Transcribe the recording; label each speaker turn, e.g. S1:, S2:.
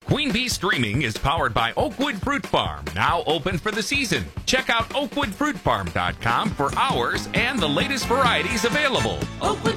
S1: Queen Bee Streaming is powered by Oakwood Fruit Farm, now open for the season. Check out oakwoodfruitfarm.com for hours and the latest varieties available.
S2: Oakwood